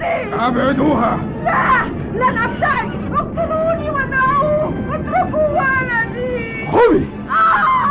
ابعدوني. ابعدوها. لا لن ابتعد، اقتلوني ودعوه، اتركوا ولدي. خذي.